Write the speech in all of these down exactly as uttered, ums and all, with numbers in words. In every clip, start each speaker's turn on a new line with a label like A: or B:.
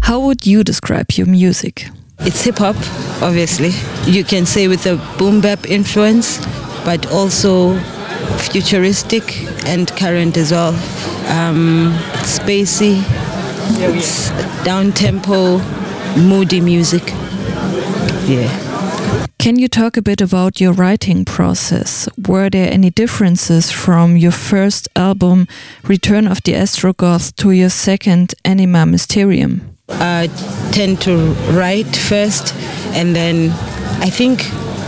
A: How would you describe your music?
B: It's hip-hop, obviously. You can say with a boom bap influence, but also futuristic and current as well. Um, it's spacey, it's down-tempo, moody music. Yeah.
A: Can you talk a bit about your writing process? Were there any differences from your first album, Return of the Astrogoth, to your second, Anima Mysterium?
B: I tend to write first, and then I think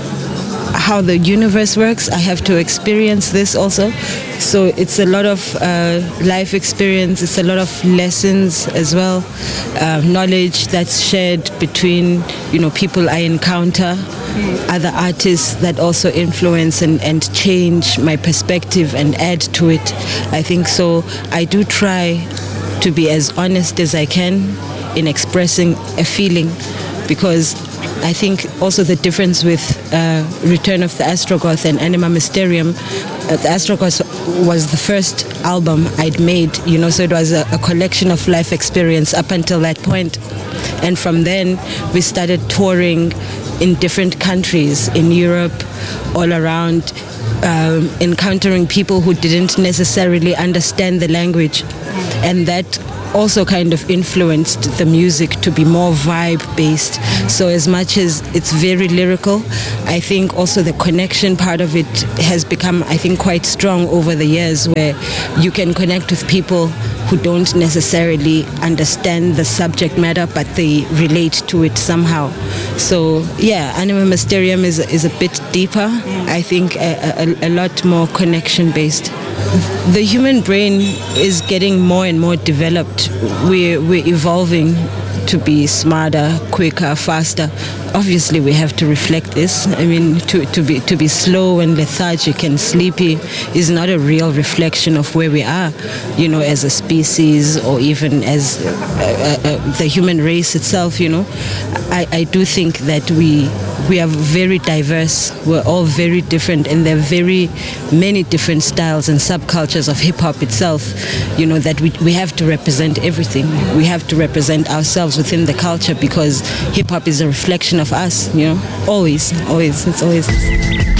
B: how the universe works, I have to experience this also. So it's a lot of uh, life experience, it's a lot of lessons as well, uh, knowledge that's shared between, you know, people I encounter, other artists that also influence and, and change my perspective and add to it. I think so. I do try to be as honest as I can in expressing a feeling, because I think also the difference with uh, Return of the Astrogoth and Anima Mysterium, uh, the Astrogoth was the first album I'd made, you know, so it was a, a collection of life experience up until that point. And from then we started touring in different countries in Europe, all around, um, encountering people who didn't necessarily understand the language. And that also kind of influenced the music to be more vibe-based. So as much as it's very lyrical, I think also the connection part of it has become, I think, quite strong over the years, where you can connect with people who don't necessarily understand the subject matter, but they relate to it somehow. So yeah, Anima Mysterium is, is a bit deeper, I think a, a, a lot more connection-based. The human brain is getting more and more developed. We're, we're evolving to be smarter, quicker, faster. Obviously, we have to reflect this. I mean, to, to be to be slow and lethargic and sleepy is not a real reflection of where we are, you know, as a species, or even as uh, uh, the human race itself. You know, I, I do think that we we are very diverse. We're all very different, and there are very many different styles and subcultures of hip hop itself. You know, that we we have to represent everything. We have to represent ourselves within the culture, because hip hop is a reflection of us, you know, always, always, it's always.